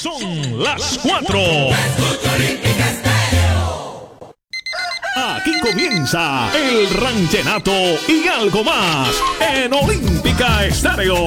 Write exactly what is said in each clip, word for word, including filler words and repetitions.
Son las cuatro. Aquí comienza el ranchenato y algo más en Olímpica Estéreo.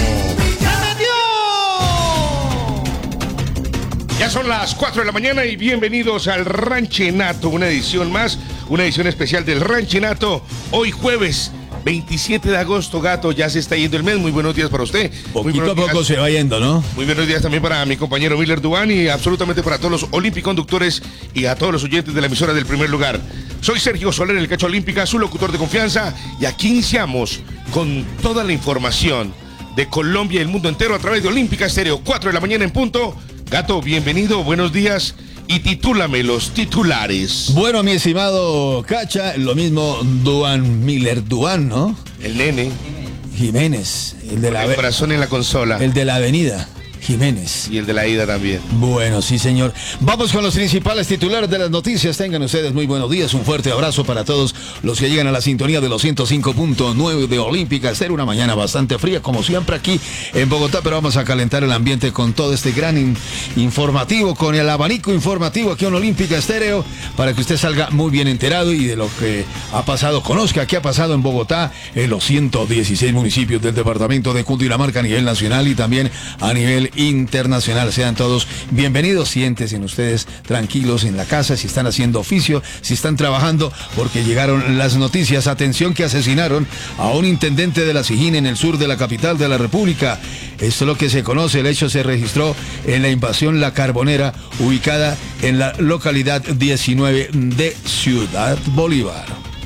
Ya son las cuatro de la mañana y bienvenidos al Ranchenato, una edición más, una edición especial del Ranchenato. Hoy jueves veintisiete de agosto, Gato, ya se está yendo el mes. Muy buenos días para usted. Poquito a poco días. Se va yendo, ¿no? Muy buenos días también para mi compañero Miller Duan y absolutamente para todos los olímpico-conductores y a todos los oyentes de la emisora del primer lugar. Soy Sergio Soler, el Cacho Olímpica, su locutor de confianza, y aquí iniciamos con toda la información de Colombia y el mundo entero a través de Olímpica Estéreo, cuatro de la mañana en punto. Gato, bienvenido, buenos días y titúlame los titulares. Bueno, mi estimado Cacha, lo mismo Duan, Miller Duan, ¿no? El nene. Jiménez, el de la el corazón en la consola. El de la avenida. Jiménez. Y el de la ida también. Bueno, sí, señor. Vamos con los principales titulares de las noticias. Tengan ustedes muy buenos días. Un fuerte abrazo para todos los que llegan a la sintonía de los ciento cinco punto nueve de Olímpica. Ser una mañana bastante fría, como siempre aquí en Bogotá, pero vamos a calentar el ambiente con todo este gran in- informativo, con el abanico informativo aquí en Olímpica Estéreo, para que usted salga muy bien enterado y de lo que ha pasado, conozca qué ha pasado en Bogotá, en los ciento dieciséis municipios del departamento de Cundinamarca a nivel nacional y también a nivel internacional. Sean todos bienvenidos, siéntense ustedes tranquilos en la casa, si están haciendo oficio, si están trabajando, porque llegaron las noticias. Atención, que asesinaron a un intendente de la Sijín en el sur de la capital de la República. Esto es lo que se conoce. El hecho se registró en la invasión La Carbonera, ubicada en la localidad diecinueve de Ciudad Bolívar.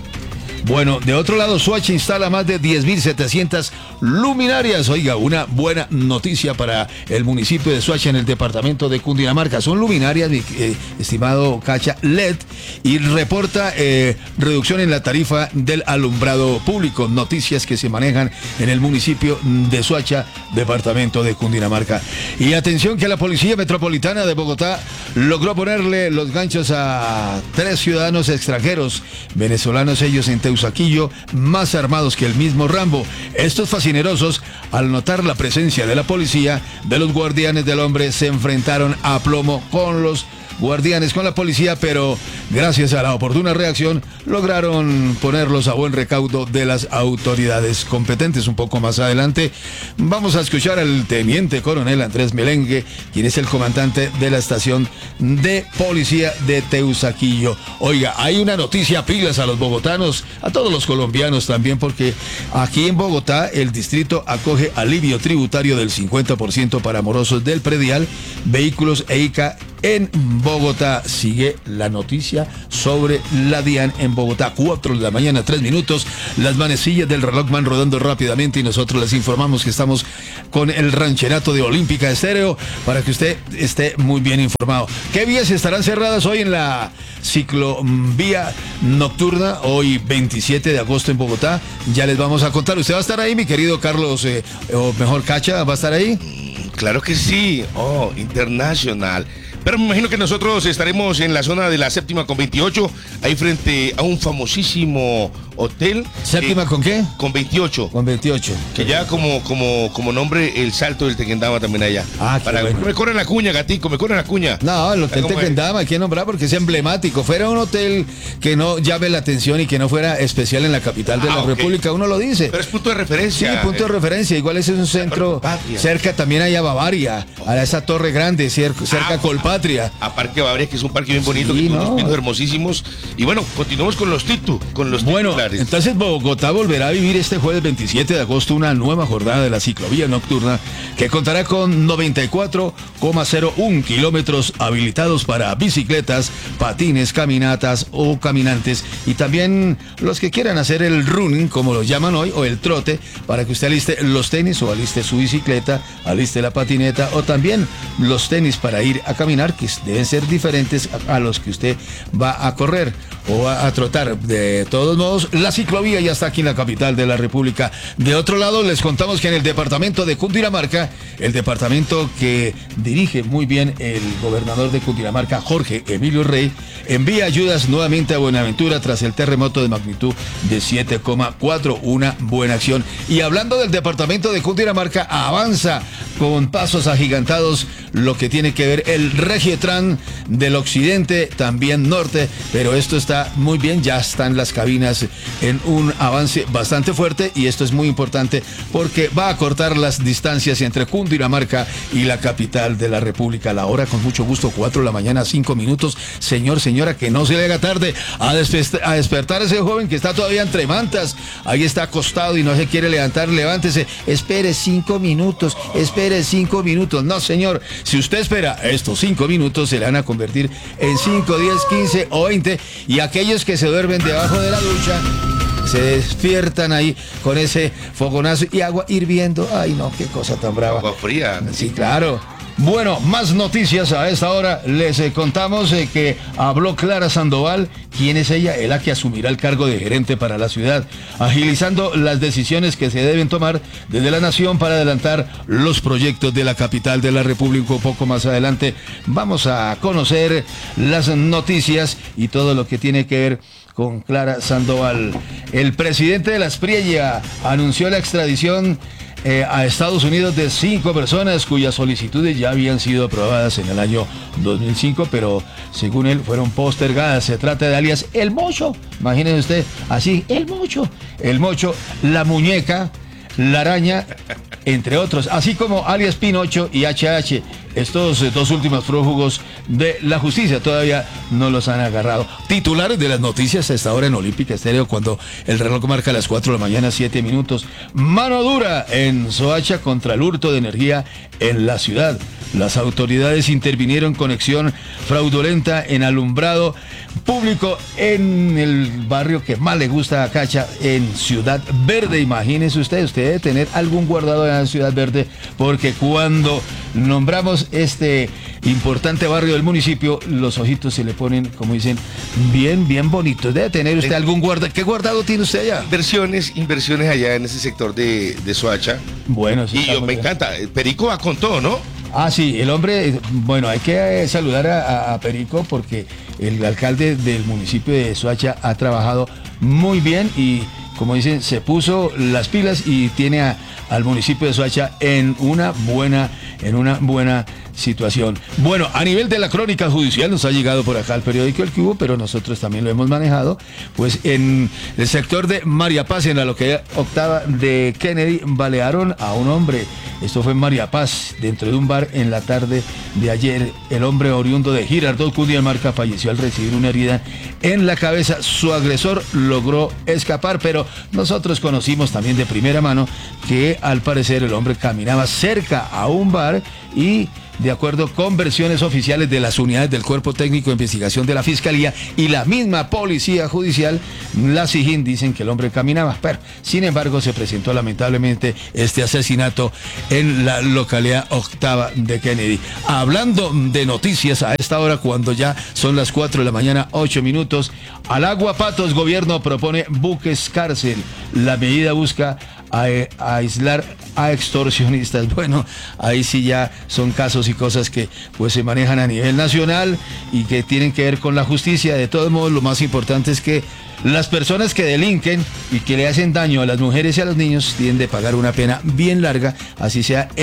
Bueno, de otro lado, Soacha instala más de diez mil setecientas luminarias. Oiga, una buena noticia para el municipio de Soacha en el departamento de Cundinamarca. Son luminarias, mi eh, estimado Cacha, L E D, y reporta eh, reducción en la tarifa del alumbrado público. Noticias que se manejan en el municipio de Soacha, departamento de Cundinamarca. Y atención, que la Policía Metropolitana de Bogotá logró ponerle los ganchos a tres ciudadanos extranjeros, venezolanos ellos, en Teusaquillo, más armados que el mismo Rambo. Estos fascinerosos, al notar la presencia de la policía, de los guardianes del hombre, se enfrentaron a plomo con los guardianes, con la policía, pero gracias a la oportuna reacción lograron ponerlos a buen recaudo de las autoridades competentes. Un poco más adelante vamos a escuchar al teniente coronel Andrés Melengue, quien es el comandante de la estación de policía de Teusaquillo. Oiga, hay una noticia, pilas a los bogotanos, a todos los colombianos también, porque aquí en Bogotá el distrito acoge alivio tributario del cincuenta por ciento para morosos del predial, vehículos e I C A en Bogotá. Sigue la noticia sobre la DIAN en Bogotá. Cuatro de la mañana, tres minutos. Las manecillas del reloj van rodando rápidamente y nosotros les informamos que estamos con el ranchenato de Olímpica Estéreo para que usted esté muy bien informado. ¿Qué vías estarán cerradas hoy en la ciclovía nocturna? Hoy veintisiete de agosto en Bogotá. Ya les vamos a contar. ¿Usted va a estar ahí, mi querido Carlos, eh, o mejor Cacha, va a estar ahí? Claro que sí. Oh, internacional. Pero me imagino que nosotros estaremos en la zona de la séptima con veintiocho, ahí frente a un famosísimo hotel. ¿Séptima eh, con qué? Con veintiocho. Con veintiocho. Que ya como, como, como nombre, el Salto del Tequendama también allá. Ah, qué Para, bueno. Me corren la cuña, gatico, me corren la cuña. No, el Hotel Tequendama hay que nombrar porque es emblemático. Fuera un hotel que no llame la atención y que no fuera especial en la capital de ah, la okay. República, uno lo dice. Pero es punto de referencia. Sí, punto eh. de referencia. Igual ese es un centro cerca también allá a Bavaria, oh. a esa torre grande, cerca, cerca ah, a Colpatria. A Parque Bavaria, que es un parque bien bonito, sí, que tiene no. unos pinos hermosísimos. Y bueno, continuamos con los titu, con los bueno, titulares. Entonces Bogotá volverá a vivir este jueves veintisiete de agosto una nueva jornada de la ciclovía nocturna que contará con noventa y cuatro coma cero uno kilómetros habilitados para bicicletas, patines, caminatas o caminantes, y también los que quieran hacer el running, como lo llaman hoy, o el trote, para que usted aliste los tenis o aliste su bicicleta, aliste la patineta o también los tenis para ir a caminar caminar, que deben ser diferentes a, a los que usted va a correr o a, a trotar. De todos modos, la ciclovía ya está aquí en la capital de la República. De otro lado, les contamos que en el departamento de Cundinamarca, el departamento que dirige muy bien el gobernador de Cundinamarca, Jorge Emilio Rey, envía ayudas nuevamente a Buenaventura tras el terremoto de magnitud de siete coma cuatro, una buena acción. Y hablando del departamento de Cundinamarca, avanza con pasos agigantados lo que tiene que ver el Regietran del occidente, también norte, pero esto está muy bien, ya están las cabinas en un avance bastante fuerte y esto es muy importante porque va a cortar las distancias entre Cundinamarca y la capital de la República. La hora, con mucho gusto, cuatro de la mañana, cinco minutos. Señor, señora, que no se le haga tarde a, despe- a despertar a ese joven que está todavía entre mantas, ahí está acostado y no se quiere levantar. Levántese, espere cinco minutos, espere cinco minutos. No, señor, si usted espera estos cinco minutos, se le van a convertir en cinco, diez, quince o veinte, y aquellos que se duermen debajo de la ducha se despiertan ahí con ese fogonazo y agua hirviendo. Ay, no, qué cosa tan brava. Agua fría. Sí, claro. Bueno, más noticias a esta hora. Les eh, contamos eh, que habló Clara Sandoval. ¿Quién es ella? Es la que asumirá el cargo de gerente para la ciudad, agilizando las decisiones que se deben tomar desde la nación para adelantar los proyectos de la capital de la República. Un poco más adelante vamos a conocer las noticias y todo lo que tiene que ver con Clara Sandoval. El presidente de la Espriella anunció la extradición Eh, a Estados Unidos de cinco personas cuyas solicitudes ya habían sido aprobadas en el año dos mil cinco, pero según él fueron postergadas. Se trata de alias El Mocho, imagínense usted, así, El Mocho, El Mocho, La Muñeca, La Araña, entre otros, así como alias Pinocho y H H. Estos eh, dos últimos prófugos de la justicia todavía no los han agarrado. Titulares de las noticias a esta hora en Olímpica Estéreo, cuando el reloj marca las cuatro de la mañana, siete minutos. Mano dura en Soacha contra el hurto de energía en la ciudad. Las autoridades intervinieron con acción fraudulenta en alumbrado público en el barrio que más le gusta a Cacha, en Ciudad Verde. Imagínese usted, usted debe tener algún guardado en Ciudad Verde, porque cuando nombramos este importante barrio del municipio, los ojitos se le ponen, como dicen, bien, bien bonitos. Debe tener usted algún guardado. ¿Qué guardado tiene usted allá? Inversiones, inversiones allá en ese sector de, de Soacha. Bueno, sí. Y yo, me bien. encanta. Perico va con todo, ¿no? Ah, sí, el hombre, bueno, hay que eh, saludar a, a Perico, porque el alcalde del municipio de Soacha ha trabajado muy bien y, como dicen, se puso las pilas y tiene a, al municipio de Soacha en una buena, en una buena situación. Bueno, a nivel de la crónica judicial nos ha llegado por acá el periódico El Cubo, pero nosotros también lo hemos manejado, pues en el sector de María Paz, en la localidad octava de Kennedy, balearon a un hombre. Esto fue en María Paz, dentro de un bar en la tarde de ayer. El hombre oriundo de Girardot, Cundinamarca, falleció al recibir una herida en la cabeza. Su agresor logró escapar, pero nosotros conocimos también de primera mano que al parecer el hombre caminaba cerca a un bar y, de acuerdo con versiones oficiales de las unidades del Cuerpo Técnico de Investigación de la Fiscalía y la misma Policía Judicial, la SIJIN, dicen que el hombre caminaba. Pero, sin embargo, se presentó lamentablemente este asesinato en la localidad octava de Kennedy. Hablando de noticias a esta hora, cuando ya son las cuatro de la mañana, ocho minutos, al Agua Patos, gobierno propone buques cárcel. La medida busca a, a aislar a extorsionistas. Bueno, ahí sí ya son casos y cosas que pues se manejan a nivel nacional y que tienen que ver con la justicia. De todos modos, lo más importante es que las personas que delinquen y que le hacen daño a las mujeres y a los niños tienen de pagar una pena bien larga, así sea